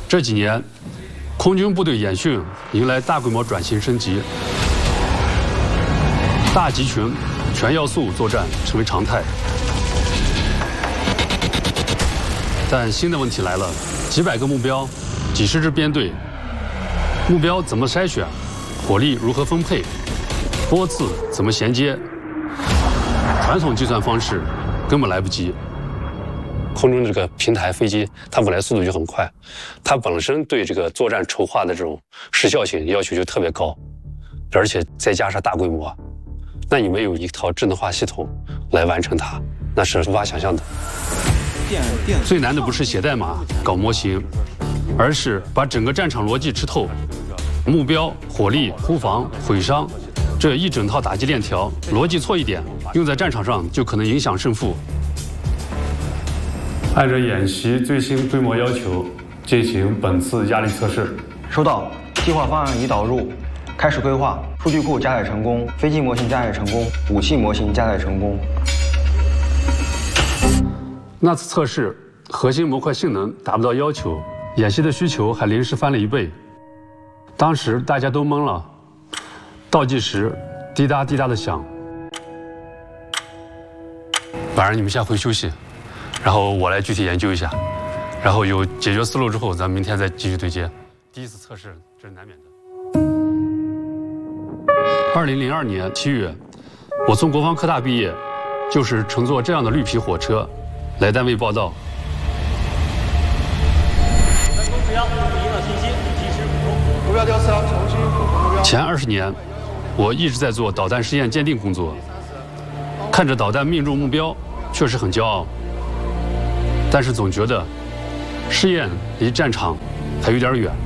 这几年，空军部队演训迎来大规模转型升级，大集群、全要素作战成为常态。但新的问题来了：几百个目标，几十支编队，目标怎么筛选？火力如何分配？波次怎么衔接？传统计算方式根本来不及。空中这个平台飞机，它本来速度就很快，它本身对这个作战筹划的这种时效性要求就特别高，而且再加上大规模，那你没有一套智能化系统来完成它，那是无法想象的。最难的不是写代码、搞模型，而是把整个战场逻辑吃透，目标、火力、忽防、毁伤，这一整套打击链条，逻辑错一点，用在战场上就可能影响胜负。按照演习最新规模要求，进行本次压力测试。 收到，计划方案已导入，开始规划。数据库加载成功，飞机模型加载成功，武器模型加载成功。 那次测试核心模块性能达不到要求，演习的需求还临时翻了1倍。当时大家都懵了，倒计时滴答滴答的响。晚上你们先回休息。然后我来具体研究一下，然后有解决思路之后，咱们明天再继续对接。第一次测试这是难免的。2002年7月，我从国防科大毕业，就是乘坐这样的绿皮火车来单位报到。 成功指标，引导信息及时补充。 目标调测，重新补充目标。 前20年，我一直在做导弹试验鉴定工作，看着导弹命中目标，确实很骄傲。但是总觉得试验离战场还有点远。